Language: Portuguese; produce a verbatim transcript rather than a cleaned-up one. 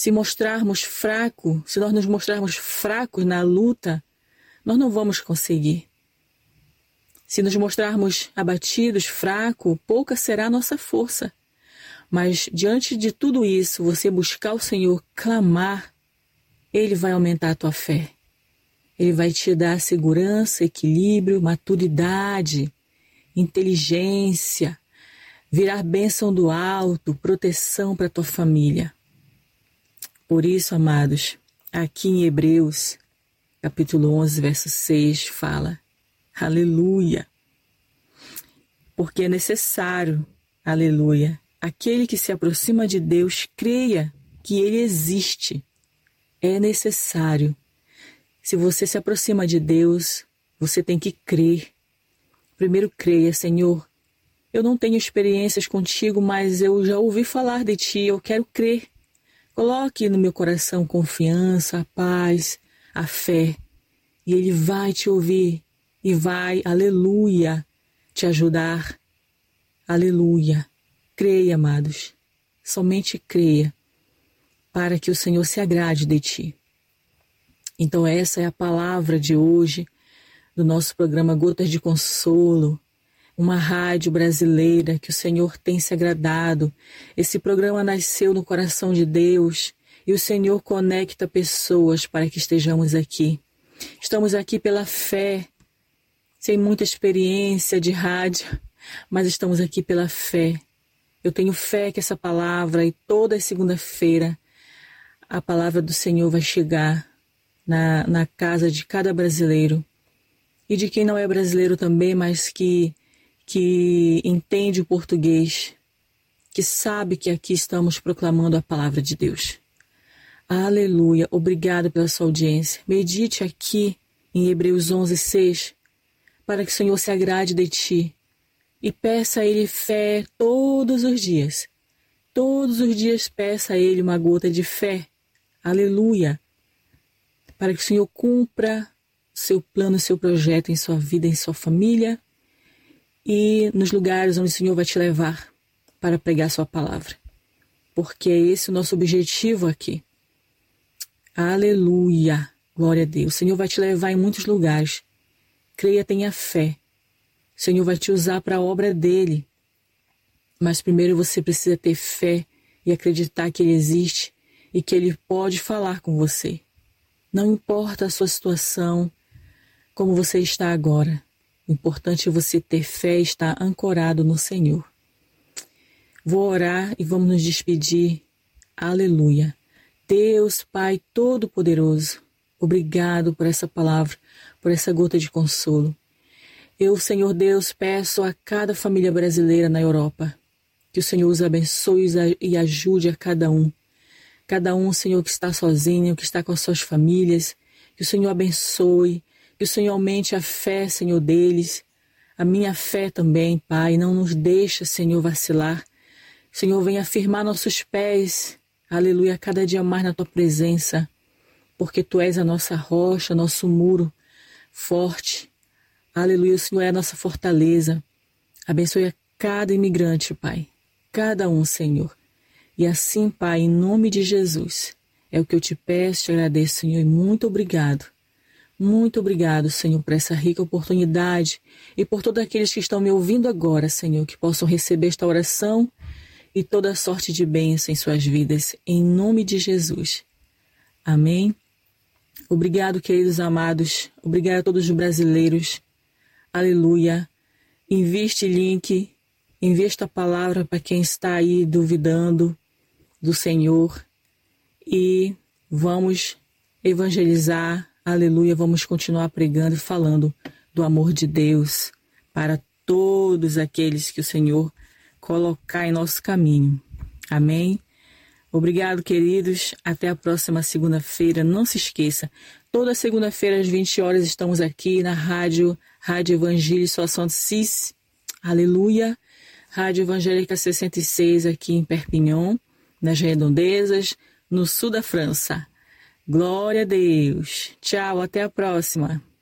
Se mostrarmos fraco, se nós nos mostrarmos fracos na luta, nós não vamos conseguir. Se nos mostrarmos abatidos, fracos, pouca será a nossa força. Mas diante de tudo isso, você buscar o Senhor, clamar, Ele vai aumentar a tua fé. Ele vai te dar segurança, equilíbrio, maturidade, inteligência, virar bênção do alto, proteção para a tua família. Por isso, amados, aqui em Hebreus, capítulo onze, verso seis, fala, aleluia, porque é necessário, aleluia, aquele que se aproxima de Deus creia que Ele existe. É necessário. Se você se aproxima de Deus, você tem que crer. Primeiro creia, Senhor, eu não tenho experiências contigo, mas eu já ouvi falar de Ti, eu quero crer. Coloque no meu coração confiança, a paz, a fé, e Ele vai te ouvir e vai, aleluia, te ajudar. Aleluia. Creia, amados, somente creia, para que o Senhor se agrade de ti. Então essa é a palavra de hoje do nosso programa Gotas de Consolo, uma rádio brasileira que o Senhor tem se agradado. Esse programa nasceu no coração de Deus e o Senhor conecta pessoas para que estejamos aqui. Estamos aqui pela fé, sem muita experiência de rádio, mas estamos aqui pela fé. Eu tenho fé que essa palavra, e toda segunda-feira, a palavra do Senhor vai chegar na, na casa de cada brasileiro. E de quem não é brasileiro também, mas que, que entende o português, que sabe que aqui estamos proclamando a palavra de Deus. Aleluia, obrigado pela sua audiência. Medite aqui em Hebreus onze, seis, para que o Senhor se agrade de ti. E peça a Ele fé todos os dias. Todos os dias peça a Ele uma gota de fé. Aleluia. Para que o Senhor cumpra seu plano, seu projeto em sua vida, em sua família e nos lugares onde o Senhor vai te levar para pregar sua palavra. Porque é esse o nosso objetivo aqui. Aleluia. Glória a Deus. O Senhor vai te levar em muitos lugares. Creia, tenha fé. O Senhor vai te usar para a obra dele. Mas primeiro você precisa ter fé e acreditar que Ele existe e que Ele pode falar com você. Não importa a sua situação, como você está agora. O importante é você ter fé e estar ancorado no Senhor. Vou orar e vamos nos despedir. Aleluia. Deus, Pai Todo-Poderoso, obrigado por essa palavra, por essa gota de consolo. Eu, Senhor Deus, peço a cada família brasileira na Europa que o Senhor os abençoe e ajude a cada um. Cada um, Senhor, que está sozinho, que está com as suas famílias, que o Senhor abençoe, que o Senhor aumente a fé, Senhor, deles, a minha fé também, Pai. Não nos deixa, Senhor, vacilar. Senhor, venha afirmar nossos pés, aleluia, cada dia mais na Tua presença, porque Tu és a nossa rocha, nosso muro forte. Aleluia, o Senhor é a nossa fortaleza. Abençoe a cada imigrante, Pai. Cada um, Senhor. E assim, Pai, em nome de Jesus, é o que eu te peço, te agradeço, Senhor, e muito obrigado. Muito obrigado, Senhor, por essa rica oportunidade e por todos aqueles que estão me ouvindo agora, Senhor, que possam receber esta oração e toda a sorte de bênção em suas vidas, em nome de Jesus. Amém. Obrigado, queridos amados. Obrigado a todos os brasileiros. Aleluia. Envie este link, envie esta palavra para quem está aí duvidando do Senhor e vamos evangelizar, aleluia, vamos continuar pregando e falando do amor de Deus para todos aqueles que o Senhor colocar em nosso caminho. Amém? Obrigado, queridos. Até a próxima segunda-feira. Não se esqueça, toda segunda-feira às vinte horas estamos aqui na Rádio, Rádio Evangélica Santo Cis. Aleluia. Rádio Evangélica sessenta e seis aqui em Perpignan, nas Redondezas, no sul da França. Glória a Deus. Tchau, até a próxima.